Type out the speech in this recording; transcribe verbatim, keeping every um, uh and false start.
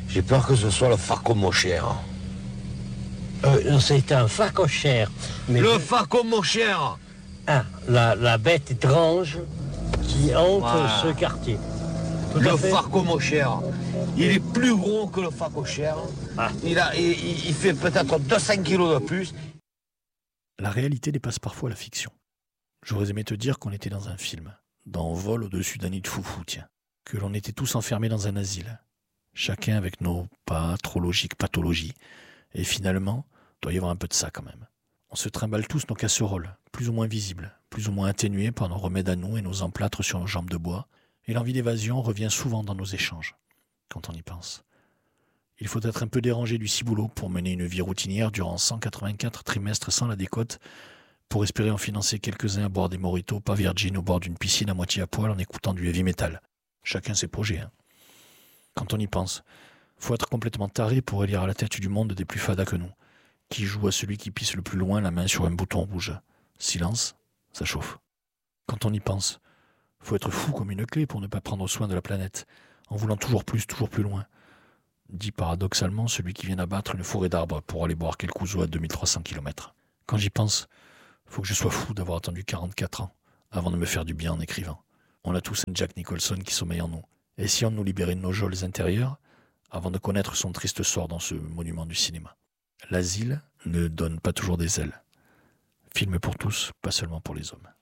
J'ai peur que ce soit le facomochère. Euh, c'est un facochère. Mais Le je... facomochère. Ah, la, la bête étrange qui hante Voilà. ce quartier. Tout Le à fait. facomochère. Il est plus gros que le facochère. Ah. Il, a, il, il fait peut-être deux cents kilos de plus. La réalité dépasse parfois la fiction. J'aurais aimé te dire qu'on était dans un film, dans Vol au-dessus d'un nid de foufou, tiens. Que l'on était tous enfermés dans un asile. Chacun avec nos pas trop logiques pathologies. Et finalement, il doit y avoir un peu de ça quand même. On se trimballe tous nos casseroles, plus ou moins visibles, plus ou moins atténuées par nos remèdes à nous et nos emplâtres sur nos jambes de bois. Et l'envie d'évasion revient souvent dans nos échanges, quand on y pense. Il faut être un peu dérangé du ciboulot pour mener une vie routinière durant cent quatre-vingt-quatre trimestres sans la décote, pour espérer en financer quelques-uns à boire des mojitos pas virgin au bord d'une piscine à moitié à poil en écoutant du heavy metal. Chacun ses projets. Hein. Quand on y pense, faut être complètement taré pour élire à la tête du monde des plus fadas que nous, qui jouent à celui qui pisse le plus loin la main sur un bouton rouge. Silence, ça chauffe. Quand on y pense, faut être fou comme une clé pour ne pas prendre soin de la planète, en voulant toujours plus, toujours plus loin. Dit paradoxalement celui qui vient d'abattre une forêt d'arbres pour aller boire quelques oiseaux à deux mille trois cents kilomètres. Quand j'y pense, faut que je sois fou d'avoir attendu quarante-quatre ans avant de me faire du bien en écrivant. On a tous un Jack Nicholson qui sommeille en nous. Essayons de nous libérer de nos geôles intérieures avant de connaître son triste sort dans ce monument du cinéma. L'asile ne donne pas toujours des ailes. Film pour tous, pas seulement pour les hommes.